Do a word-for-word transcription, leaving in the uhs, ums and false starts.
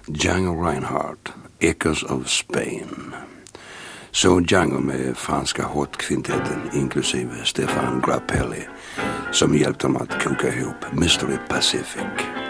Django Reinhardt, Echoes of Spain. Så Django med franska hot-kvintetten inklusive Stefan Grappelli som hjälpte dem att koka ihop Mystery Pacific.